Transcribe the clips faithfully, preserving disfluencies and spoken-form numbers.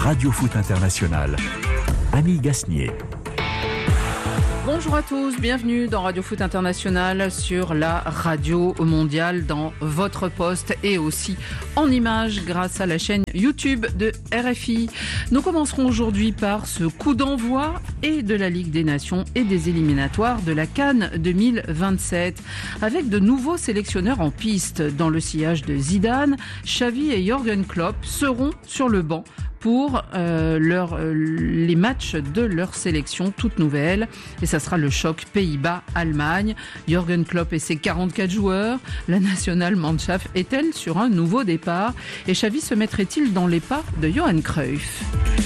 Radio Foot International. Annie Gasnier. Bonjour à tous, bienvenue dans Radio Foot International sur la radio mondiale dans votre poste et aussi en images grâce à la chaîne YouTube de R F I. Nous commencerons aujourd'hui par ce coup d'envoi et de la Ligue des Nations et des éliminatoires de la CAN deux mille vingt-sept avec de nouveaux sélectionneurs en piste. Dans le sillage de Zidane, Xavi et Jürgen Klopp seront sur le banc pour euh, leur, euh, les matchs de leur sélection toute nouvelle. Et ça sera le choc Pays-Bas-Allemagne. Jürgen Klopp et ses quarante-quatre joueurs. La Nationalmannschaft est-elle sur un nouveau départ? Et Xavi se mettrait-il dans les pas de Johan Cruyff?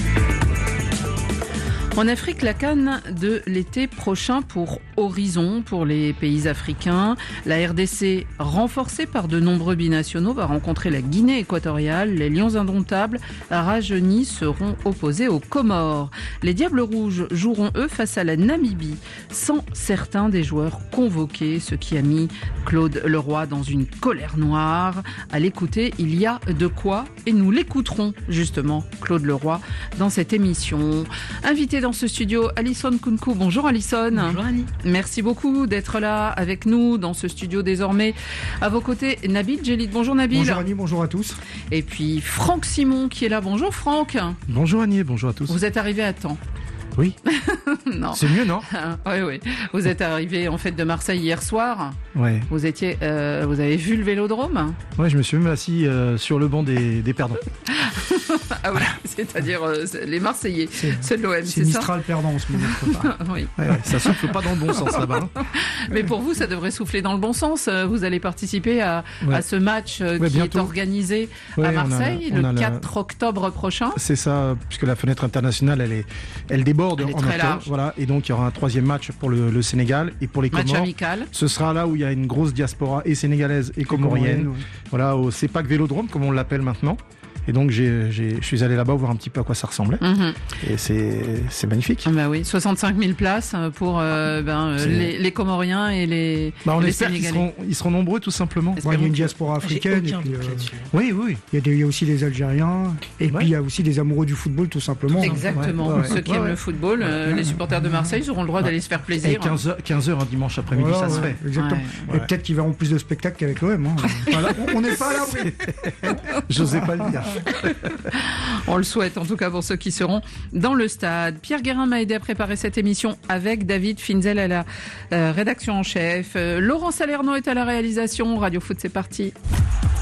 En Afrique, la CAN de l'été prochain pour Horizon, pour les pays africains. La R D C, renforcée par de nombreux binationaux, va rencontrer la Guinée équatoriale. Les Lions indomptables, rajeunis, seront opposés aux Comores. Les Diables Rouges joueront, eux, face à la Namibie, sans certains des joueurs convoqués, ce qui a mis Claude Leroy dans une colère noire. À l'écouter, il y a de quoi, et nous l'écouterons, justement, Claude Leroy, dans cette émission. Invité dans ce studio, Alison Kounkou. Bonjour Alison. Bonjour Annie. Merci beaucoup d'être là avec nous dans ce studio désormais. À vos côtés, Nabil Djellit. Bonjour Nabil. Bonjour Annie, bonjour à tous. Et puis Franck Simon qui est là. Bonjour Franck. Bonjour Annie, bonjour à tous. Vous êtes arrivé à temps. Oui. Non. C'est mieux, non? Oui, oui. Vous êtes arrivé en fait de Marseille hier soir. Ouais. Vous étiez, euh, vous avez vu le Vélodrome? Ouais, je me suis même assis euh, sur le banc des, des perdants. Ah oui, c'est-à-dire euh, les Marseillais, c'est, c'est de l'O M, c'est, c'est ça? Mistral perdant en ce moment. Oui. Ouais, ouais, ça souffle pas dans le bon sens là-bas. Hein. Mais pour vous, ça devrait souffler dans le bon sens. Vous allez participer à, ouais. à ce match ouais, qui bientôt. est organisé ouais, à Marseille on a, on le quatre la... octobre prochain. C'est ça, puisque la fenêtre internationale, elle est, elle déborde elle est en très octobre. Large. Voilà, et donc il y aura un troisième match pour le, le Sénégal et pour les Comores. Match amical. Ce sera là où il y a une grosse diaspora et sénégalaise et comorienne. Oui. Voilà, au CEPAC Vélodrome, comme on l'appelle maintenant. Et donc, j'ai, j'ai, je suis allé là-bas voir un petit peu à quoi ça ressemblait. Mmh. Et c'est, c'est magnifique. Ah bah oui, soixante-cinq mille places pour euh, ben, les, les Comoriens et les, bah on les espère Sénégalais. Qu'ils seront, ils seront nombreux, tout simplement. Ouais, il y a une diaspora africaine. Et puis, euh, oui, oui. Il y, a des, il y a aussi des Algériens. Et ouais. puis, il y a aussi des amoureux du football, tout simplement. Exactement. Ouais, ouais, Ceux ouais, qui ouais, aiment ouais. le football, euh, les supporters de Marseille, ils auront le droit ouais. d'aller se faire plaisir. Et quinze heures un dimanche après-midi, voilà, ça se ouais, fait. Exactement. Ouais. Et peut-être qu'ils verront plus de spectacles qu'avec l'O M. Hein. Voilà. On n'est pas là. J'osais pas le dire. On le souhaite en tout cas pour ceux qui seront dans le stade. Pierre Guérin m'a aidé à préparer cette émission avec David Finzel à la euh, rédaction en chef. Euh, Laurent Salerno est à la réalisation. Radio Foot, c'est parti.